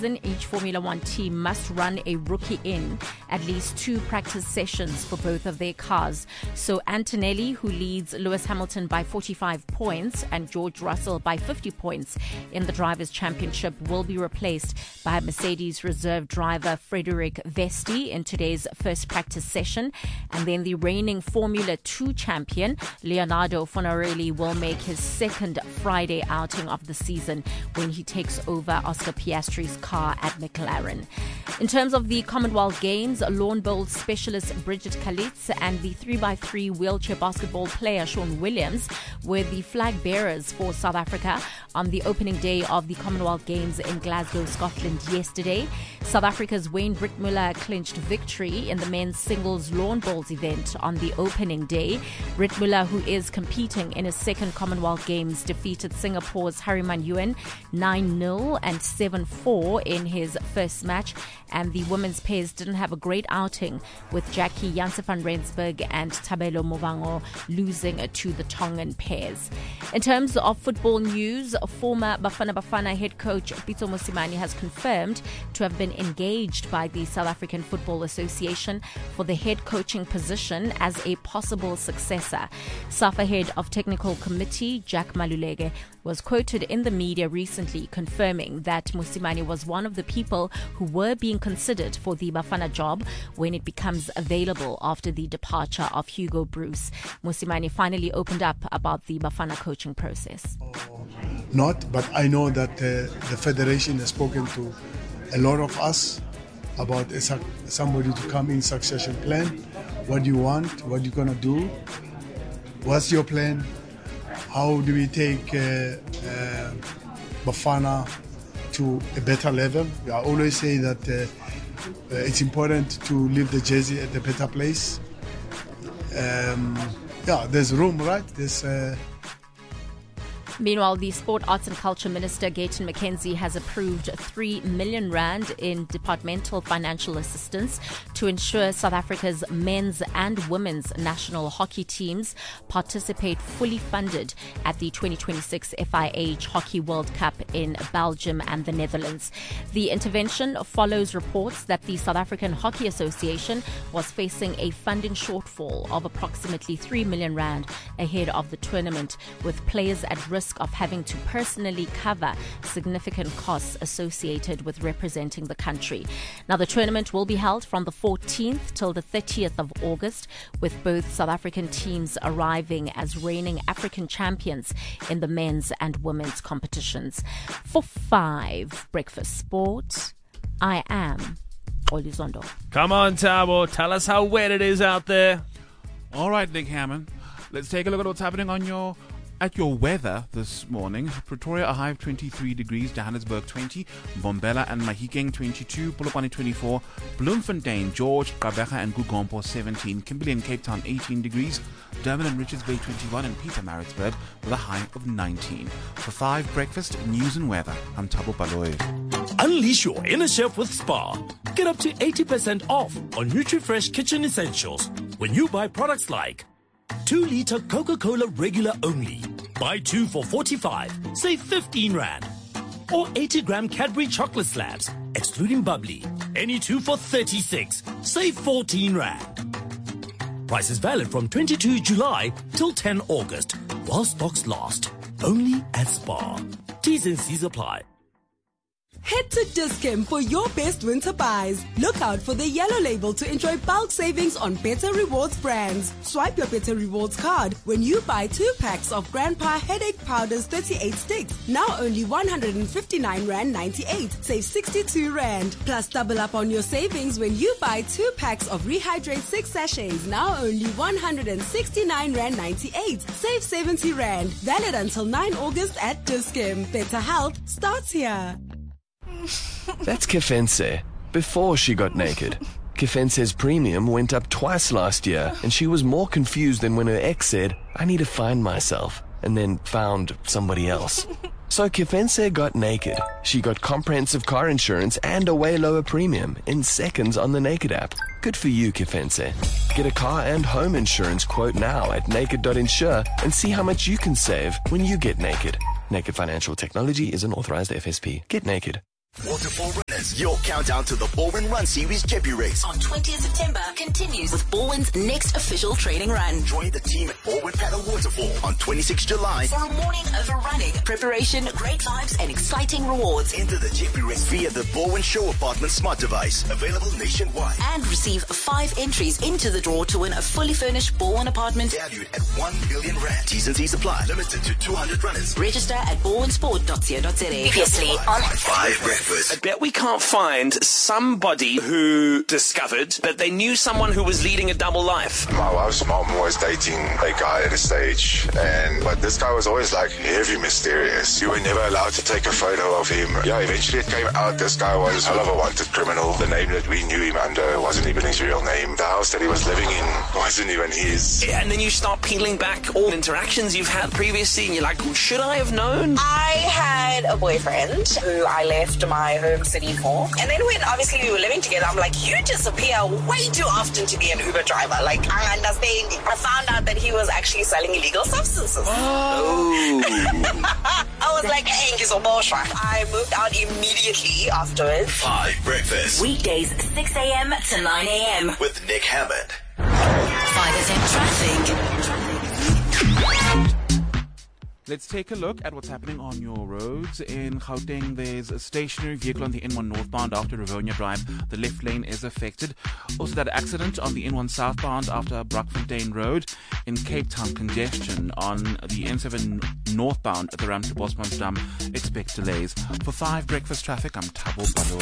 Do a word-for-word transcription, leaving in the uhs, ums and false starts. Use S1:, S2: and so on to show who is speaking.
S1: season, each Formula One team must run a rookie in at least two practice sessions for both of their cars. So Antonelli, who leads Lewis Hamilton by forty-five points and George Russell by fifty points in the Drivers' Championship, will be replaced by Mercedes reserve driver Frederic Vesti in today's first practice session. And then the reigning Formula Two champion, Leonardo Fonarelli, will make his second Friday outing of the season when he takes over Oscar Piastri's car at McLaren. In terms of the Commonwealth Games, lawn bowls specialist Bridget Kalitz and the three by three wheelchair basketball player Sean Williams were the flag bearers for South Africa on the opening day of the Commonwealth Games in Glasgow, Scotland yesterday. South Africa's Wayne Rittmuller clinched victory in the men's singles lawn bowls event on the opening day. Rittmuller, who is competing in his second Commonwealth Games, defeated Singapore's Hariman Yuen nine nil and seven four in his first match. And the women's pairs didn't have a great outing, with Jackie Janse van Rensburg and Tabelo Movango losing to the Tongan pairs. In terms of football news, former Bafana Bafana head coach Pitso Mosimane has confirmed to have been engaged by the South African Football Association for the head coaching position as a possible successor. SAFA head of technical committee Jack Maluleke was quoted in the media recently confirming that Mosimane was one of the people who were being considered for the Bafana job when it becomes available after the departure of Hugo Bruce. Mosimane finally opened up about the Bafana coaching process.
S2: Not, but I know that uh, the Federation has spoken to a lot of us about a, somebody to come in succession plan. What do you want? What are you going to do? What's your plan? How do we take uh, uh, Bafana to a better level? I always say that uh, uh, it's important to leave the jersey at a better place. Um, yeah, there's room, right? There's... Uh,
S1: Meanwhile, the Sport, Arts and Culture Minister, Gayton McKenzie, has approved three million rand in departmental financial assistance to ensure South Africa's men's and women's national hockey teams participate fully funded at the twenty twenty-six F I H Hockey World Cup in Belgium and the Netherlands. The intervention follows reports that the South African Hockey Association was facing a funding shortfall of approximately three million rand ahead of the tournament, with players at risk of having to personally cover significant costs associated with representing the country. Now, the tournament will be held from the fourteenth till the thirtieth of August, with both South African teams arriving as reigning African champions in the men's and women's competitions. For five Breakfast Sport, I am Olizondo.
S3: Come on, Tabo, tell us how wet it is out there.
S4: All right, Nick Hammond, let's take a look at what's happening on your At your weather this morning. Pretoria, a high of twenty-three degrees, Johannesburg twenty, Mbombela and Mahikeng twenty-two, Polokwane twenty-four, Bloemfontein, George, Gqeberha and Gugompo seventeen, Kimberley and Cape Town eighteen degrees, Durban and Richards Bay twenty-one, and Pietermaritzburg with a high of nineteen. For five Breakfast News and Weather, I'm Thabo Baloyi.
S5: Unleash your inner chef with Spar. Get up to eighty percent off on NutriFresh kitchen essentials when you buy products like two litre Coca-Cola regular only. Buy two for forty-five, save fifteen rand. Or eighty gram Cadbury chocolate slabs, excluding bubbly. Any two for thirty-six, save fourteen rand. Price is valid from twenty-second of July till tenth of August, while stocks last. Only at Spar. T's and C's apply.
S6: Head to Dis-Chem for your best winter buys. Look out for the yellow label to enjoy bulk savings on Better Rewards brands. Swipe your Better Rewards card when you buy two packs of Grandpa Headache Powders thirty-eight sticks. Now only one hundred fifty-nine rand ninety-eight. Save sixty-two rand. Plus double up on your savings when you buy two packs of Rehydrate six sachets. Now only one hundred sixty-nine rand ninety-eight. Save seventy rand. Valid until ninth of August at Dis-Chem. Better health starts here.
S7: That's Kefense, before she got naked. Kefense's premium went up twice last year, and she was more confused than when her ex said, I need to find myself, and then found somebody else. So Kefense got naked. She got comprehensive car insurance and a way lower premium in seconds on the Naked app. Good for you, Kefense. Get a car and home insurance quote now at naked dot insure and see how much you can save when you get naked. Naked Financial Technology is an authorized F S P. Get naked.
S8: Waterfall Breakfast. Your countdown to the Baldwin Run Series Jeppy Race
S9: On twentieth of September continues with Baldwin's next official training run.
S8: Join the team at Baldwin Paddle Waterfall on twenty-sixth of July
S9: For a morning of running, preparation, great vibes, and exciting rewards.
S8: Enter the Jeppy Race via the Baldwin Show Apartment smart device, available nationwide.
S9: And receive five entries into the draw to win a fully furnished Baldwin apartment.
S8: Valued at one million rand. T's and C's apply. Limited to two hundred runners.
S9: Register at baldwinsport dot co dot za. Previously on
S8: Five Breakfast.
S10: I bet we can't find somebody who discovered that they knew someone who was leading a double life.
S11: My wife's mom was dating a guy at a stage, and but this guy was always like heavy mysterious. You were never allowed to take a photo of him. Yeah, eventually it came out this guy was hell of a wanted criminal. The name that we knew him under wasn't even his real name. The house that he was living in wasn't even his.
S10: And then you start peeling back all interactions you've had previously, and you're like, should I have known?
S12: I had a boyfriend who I left my home city for. And then when obviously we were living together, I'm like, you disappear way too often to be an Uber driver. Like, I understand. I found out that he was actually selling illegal substances.
S10: Oh.
S12: I was like, hey, he's a bullshit. I moved out immediately afterwards.
S8: Five Breakfast.
S9: weekdays six a.m. to nine a.m.
S8: with Nick Hammond.
S9: five F M traffic.
S4: Let's take a look at what's happening on your roads. In Gauteng, there's a stationary vehicle on the N one northbound after Rivonia Drive. The left lane is affected. Also, that accident on the N one southbound after Brakfontein Road. In Cape Town, congestion on the N seven northbound at the ramp to Bosman's Dam. Expect delays. For five Breakfast traffic, I'm Thabo Baloyi.